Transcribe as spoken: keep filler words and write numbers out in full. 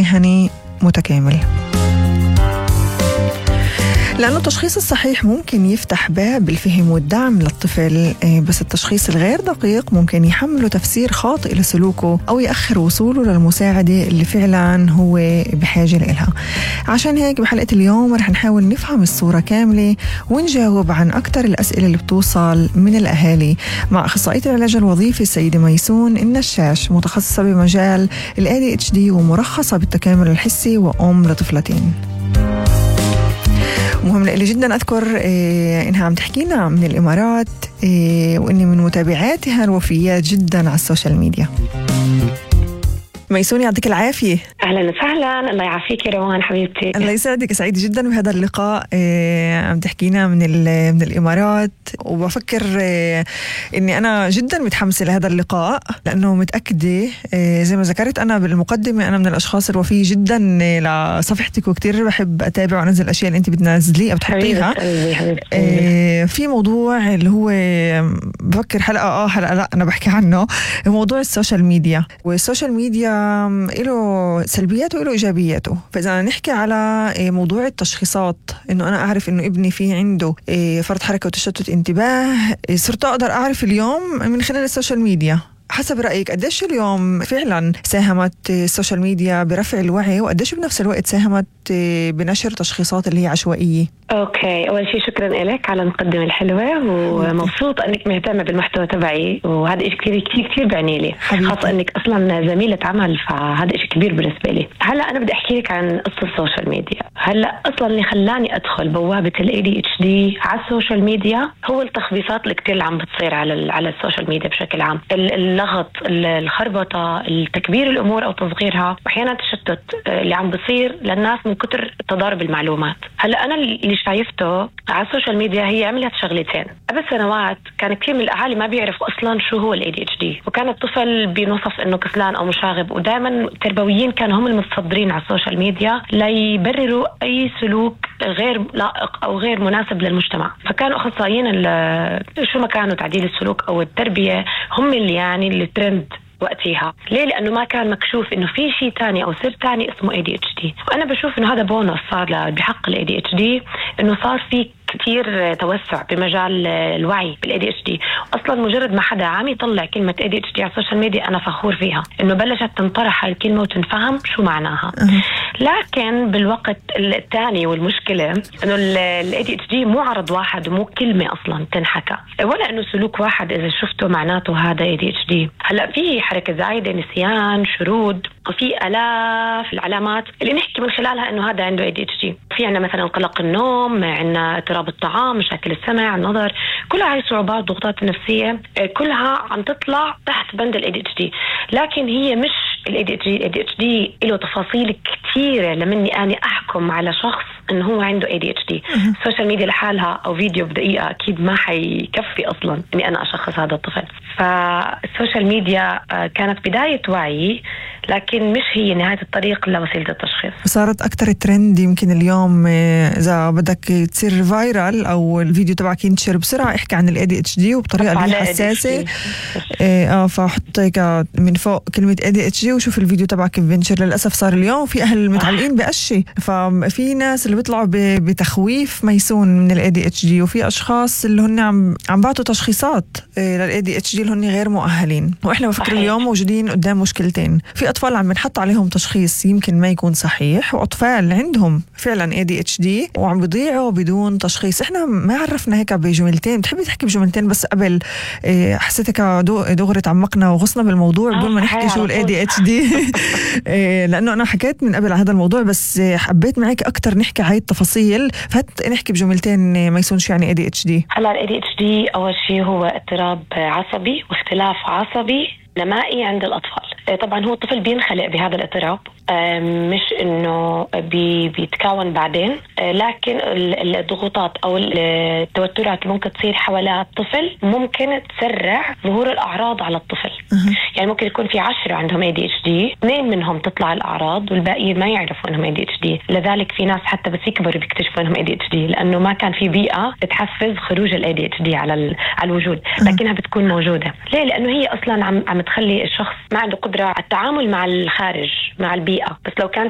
مهني متكامل. لأنه التشخيص الصحيح ممكن يفتح باب الفهم والدعم للطفل، بس التشخيص الغير دقيق ممكن يحمله تفسير خاطئ لسلوكه أو يأخر وصوله للمساعدة اللي فعلا هو بحاجة لها. عشان هيك بحلقة اليوم رح نحاول نفهم الصورة كاملة ونجاوب عن أكتر الأسئلة اللي بتوصل من الأهالي مع أخصائية العلاج الوظيفي السيدة ميسون النشاش، متخصصة بمجال ال إيه دي إتش دي ومرخصة بالتكامل الحسي وأم لطفلتين. مهم لي جدا أذكر إيه إنها عم تحكينا من الإمارات، إيه وإني من متابعاتها الوفيات جدا على السوشيال ميديا. ميسون يعطيك العافية. أهلا وسهلا، الله يعافيك يا روان حبيبتي. الله يسعدك، سعيدة جدا بهذا اللقاء. إيه عم تحكينا من من الإمارات، وبفكر إيه إني أنا جدا متحمسة لهذا اللقاء لأنه متأكدة إيه زي ما ذكرت أنا بالمقدمة أنا من الأشخاص الوفية جدا إيه لصفحتك، وكتير بحب أتابع وأنزل الأشياء اللي أنت بتنزليها بتحطيها. إيه في موضوع اللي هو بفكر حلقة آه حلقة لا أنا بحكي عنه، موضوع السوشيال ميديا. والسوشيال ميديا له سلبياته وله إيجابياته. فإذا نحكي على موضوع التشخيصات، إنه أنا أعرف إنه ابني فيه عنده فرط حركة وتشتت انتباه، صرت أقدر أعرف اليوم من خلال السوشيال ميديا. حسب رأيك قديش اليوم فعلا ساهمت السوشيال ميديا برفع الوعي، وقديش بنفس الوقت ساهمت بنشر تشخيصات اللي هي عشوائية؟ اوكي، اول شيء شكرا لك على المقدمه الحلوه، ومبسوطه انك مهتمه بالمحتوى تبعي، وهذا شيء كثير كثير كثير بعني لي، خاصه انك اصلا زميله عمل، فهذا شيء كبير بالنسبه لي. هلا انا بدي احكي لك عن قصه السوشيال ميديا. هلا اصلا اللي خلاني ادخل بوابه ال إيه دي إتش دي على السوشيال ميديا هو التخبيصات اللي كثير اللي عم بتصير على على السوشيال ميديا بشكل عام، اللغط، الخربطه، التكبير الامور او تصغيرها، واحيانا التشتت اللي عم بصير للناس من كتر تضارب المعلومات. هلا انا اللي شايفته على السوشيال ميديا هي عملت شغلتين. قبل سنوات كان كثير من الاهالي ما بيعرفوا اصلا شو هو ال إيه دي إتش دي، وكان الطفل بنوصف انه كسلان او مشاغب، ودائما التربويين كانوا هم المتصدرين على السوشيال ميديا ليبرروا اي سلوك غير لائق او غير مناسب للمجتمع. فكانوا اخصائيين شو ما كانوا تعديل السلوك او التربيه هم اللي يعني اللي ترند وقتها. ليه؟ لأنه ما كان مكشوف إنه في شيء تاني أو سر تاني اسمه إيه دي إتش دي. وأنا بشوف إنه هذا بونص صار بحق ال إيه دي إتش دي، إنه صار في كتير توسع بمجال الوعي بال إيه دي إتش دي. أصلا مجرد ما حدا عم يطلع كلمة إيه دي إتش دي على السوشيال ميديا أنا فخور فيها، إنه بلشت تنطرح هاي الكلمة وتنفهم شو معناها. لكن بالوقت الثاني والمشكلة إنه ال إيه دي إتش دي مو عرض واحد ومو كلمة أصلا تنحكى، ولا إنه سلوك واحد إذا شفته معناته هذا إيه دي إتش دي. هلأ في حركة زايدة، نسيان، شرود، وفي آلاف العلامات اللي نحكي من خلالها إنه هذا عنده إيه دي إتش دي. في عنا مثلا قلق النوم، عنا اضطراب الطعام، مشاكل السمع، النظر، كلها هاي صعوبات، ضغوطات النفسية، كلها عم تطلع تحت بند ال إيه دي إتش دي. لكن هي مش ال إيه دي إتش دي. ال إيه دي إتش دي له تفاصيل كثيرة لمني أنا أحكم على شخص إنه هو عنده إيه دي إتش دي. السوشيال ميديا لحالها أو فيديو بدقيقة أكيد ما حيكفي أصلا إني أنا أشخص هذا الطفل. فالسوشيال ميديا كانت بداية وعي، لكن مش هي نهاية الطريق لوسيلة التشخيص. صارت أكتر ترند يمكن اليوم، إذا بدك تصير فايرال أو الفيديو تبعك ينتشر بسرعة احكي عن ال إيه دي إتش دي وبطريقة اللي هي حساسة. اه فحط من فوق كلمة إيه دي إتش دي وشوف الفيديو تبعك كيف بينتشر. للأسف صار اليوم في أهل متعلقين بقشي، ففي ناس اللي بيطلعوا بتخويف ميسون من ال إيه دي إتش دي، وفي أشخاص اللي هن عم عم بعطوا تشخيصات لل إيه دي إتش دي اللي هن غير مؤهلين. وإحنا بفكر اليوم موجودين قدام مشكلتين، في أطفال عم بنحط عليهم تشخيص يمكن ما يكون صحيح، وأطفال عندهم فعلا إيه دي إتش دي وعم بيضيعوا بدون تشخيص. إحنا ما عرفنا هيك بجملتين، بتحبي تحكي بجملتين بس قبل إيه حسيتك دغري تعمقنا وغصنا بالموضوع بدون ما نحكي شو ال إيه دي إتش دي إيه لأنه أنا حكيت من قبل على هذا الموضوع، بس حبيت معك أكتر نحكي هاي التفاصيل، فهت نحكي بجملتين ما يسونش يعني إيه دي إتش دي. هلا ال إيه دي إتش دي أول شيء هو اضطراب عصبي واختلاف عصبي نمائي عند الأطفال. طبعا هو الطفل بينخلق بهذا الاضطراب، مش انه بي بيتكون بعدين، لكن الضغوطات او التوترات اللي ممكن تصير حول الطفل ممكن تسرع ظهور الاعراض على الطفل. يعني ممكن يكون في عشرة عندهم إيه دي إتش دي، اثنين منهم تطلع الاعراض والباقيين ما يعرفوا انهم إيه دي إتش دي. لذلك في ناس حتى بس يكبروا بيكتشفوا انهم إيه دي إتش دي لانه ما كان في بيئه تحفز خروج ال إيه دي إتش دي على على الوجود، لكنها بتكون موجوده. ليه؟ لانه هي اصلا عم عم تخلي الشخص ما عنده قدره على التعامل مع الخارج، مع البيئه. بس لو كان